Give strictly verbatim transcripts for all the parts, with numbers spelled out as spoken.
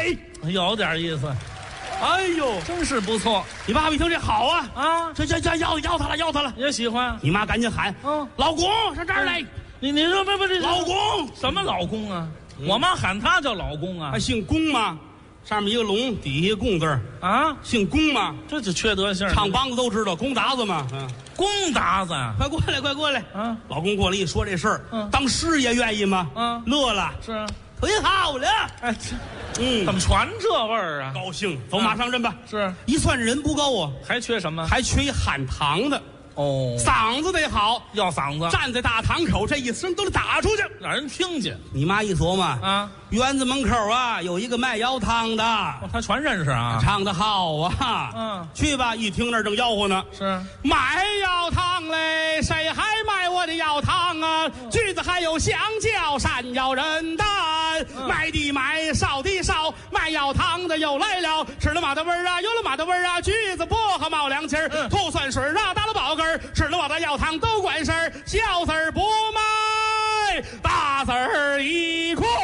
嘞， 有点意思。 哎呦， 真是不错。 你爸爸一听这好啊啊， 这这这要要他了，要他了， 也喜欢。 你妈赶紧喊， 嗯， 老公上这儿来， 你你说不不这老公什么老公啊？我妈喊他叫老公啊还。姓龚吗？上面一个龙，底下一个贡字儿啊， 姓龚吗？ 这就缺德性。 唱梆子都知道，龚达子嘛。嗯， 龚达子啊， 快过来，快过来。 啊， 老公过来一说这事儿， 嗯当师爷愿意吗？ 嗯乐了， 是啊。 忒好了。 哎，这嗯， 怎么传这味儿啊？ 高兴？走马上任吧。 是， 一算人不够啊， 还缺什么？ 还缺一喊堂的， 哦， 嗓子得好， 要嗓子， 站在大堂口，这一声都得打出去。 让人听见你妈一琢磨啊， 园子门口啊有一个卖腰汤的， 哦他全认识啊。 唱得好啊。 嗯， 去吧，一听那儿正吆喝呢， 是卖腰汤嘞，谁还卖我的腰汤啊？橘子还有香蕉，山药人丹， 嗯卖的卖，烧的烧，卖腰汤的又来了，吃了马的味儿啊，有了马的味儿啊，橘子薄荷冒凉气儿， 嗯吐酸水儿啊，打了饱嗝儿，吃了我的腰汤都管事儿，小子儿不卖，大子儿一块。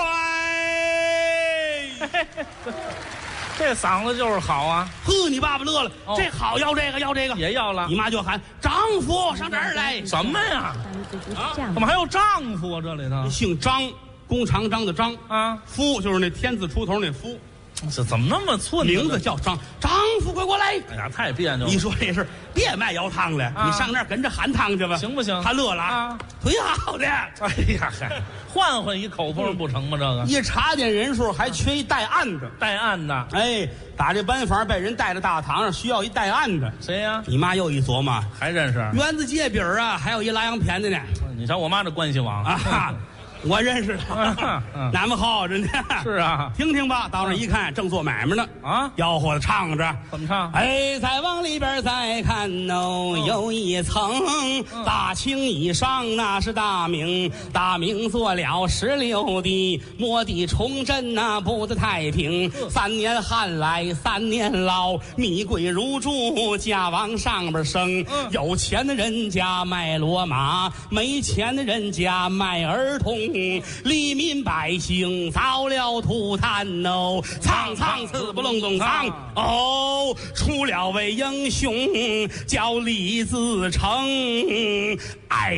这嗓子就是好啊， 呵，你爸爸乐了， 哦这好要这个要这个， 也要了你。妈就喊丈夫上这儿来。 什么呀？ 啊， 怎么还有丈夫啊？这里头姓张，弓长张的张， 啊， 夫就是那天字出头那夫， 这怎么那么寸呢？ 名字叫张。丈夫快过来！ 哎呀，太别扭了。 一说这事，别卖腰汤了， 啊你上那儿跟着喊汤去吧， 行不行他乐了啊， 忒好的。 哎呀，嗨，换换一口风不成吗？这个一查点人数，还缺一带案的。 带案的哎，打这班房被人带到大堂上，需要一带案的。 谁呀？ 你妈又一琢磨， 还认识？ 园子街饼啊，还有一拉洋片的呢。 你瞧我妈这关系网啊，我认识他， 嗯那么好着呢。 是啊， 听听吧，到那儿一看，正做买卖呢。 啊， 吆喝着唱着， 怎么唱？ 哎，再往里边再看哦，有一层大清以上，那是大明。大明做了十六的，末地崇祯那不得太平。三年旱来三年涝，米贵如注，价往上边升。有钱的人家卖骡马，没钱的人家卖儿童。黎民百姓遭了涂炭哦，苍苍刺不隆咚苍哦，出了位英雄叫李自成，哎，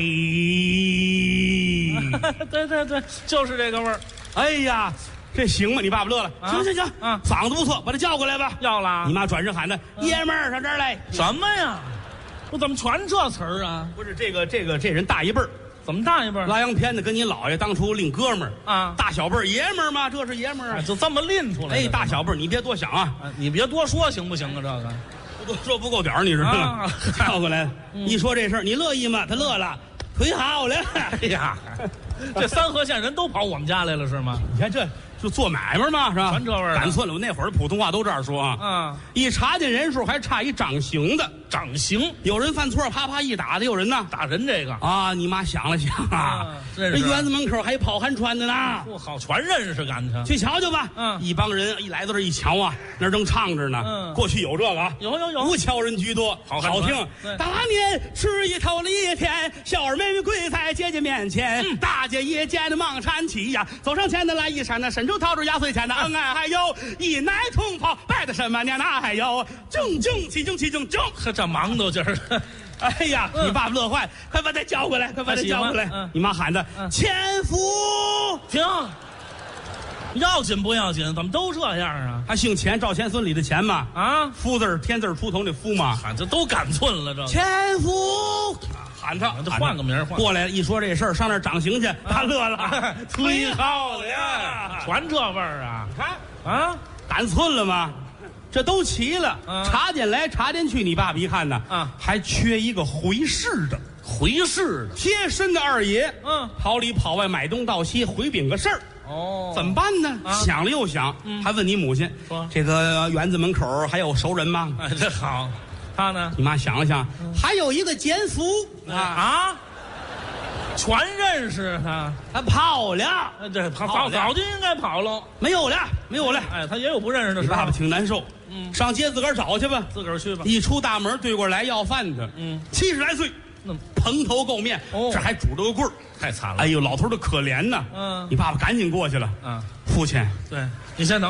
对对对，就是这个味儿。 哎呀，这行吗？你爸爸乐了， 啊行行行， 啊嗓子不错，把他叫过来吧。 要了你妈转身喊他爷们儿上这儿来。 什么呀？我怎么全这词儿啊？ 不是这个这个这人大一辈儿， 怎么大一辈儿？ 拉洋片的跟你姥爷当初另哥们儿啊大小辈儿爷们儿嘛，这是爷们儿哎啊。 就这么拎出来的？ 哎，大小辈儿你别多想啊， 啊，你别多说行不行啊？这个不多说不够点儿，你知道吗啊？ 叫过来，一说这事儿，你乐意吗？他乐了，忒好了。 哎呀，这三河县人都跑我们家来了是吗？ 你看这就做买卖嘛，是吧？ 全这味儿啊赶寸了，我那会儿普通话都这样说啊。 啊， 一查见人数，还差一掌刑的， 掌刑有人犯错，啪啪一打的，有人呢。 打人这个啊，你妈想了想啊啊， 这认识园子门口还跑寒川的呢。 不好，全认识感情。 去瞧瞧吧。 嗯一帮人一来到这儿一瞧啊，那儿正唱着呢。 嗯过去有这个啊， 有有有不瞧人居多， 好汉传听对。 大年吃一头了一天，小儿妹妹跪在姐姐面前， 嗯大姐一见的忙搀起呀，走上前的来一闪那伸手掏出压岁钱的，嗯哎，还有一奶同胞拜的什么年哪还有正正起正起正正。 呵，这忙都劲儿。 哎呀， 嗯你爸爸乐坏，快把他叫过来，快把他叫过来他喜欢嗯。 你妈喊的嗯前夫。 停，要紧不要紧？怎么都这样啊？ 他姓钱，赵钱孙李的钱嘛。 啊， 夫字儿天字儿出头那夫嘛。 喊这都赶寸了，这个前夫，喊他， 这换个名儿换过来一说这事儿，上那儿掌刑去，他乐了， 忒好了呀，全这味儿啊！ 看啊， 赶寸了吗？这都齐了， 嗯查点来查点去，你爸爸一看呢， 啊还缺一个回事的， 回事的。 贴身的二爷， 嗯跑里跑外买东道西，回禀个事儿。 哦， 怎么办呢？ 啊想了又想，还问你母亲说， 这个园子门口还有熟人吗？ 哎，这好，他呢？ 你妈想了想，还有一个奸夫啊， 啊，全认识他。 他跑了， 哎，这跑跑了早早就应该跑了。 没有了，没有了。 哎，他也有不认识的时候你爸爸。挺难受， 嗯上街自个儿找去吧。 自个儿去吧。 一出大门，对过来要饭的， 嗯， 七十来岁， 那蓬头垢面， 哦这还拄着个棍儿。 太惨了。 哎呦，老头儿的可怜呐。 嗯你爸爸赶紧过去了。 嗯， 父亲， 对，你先等。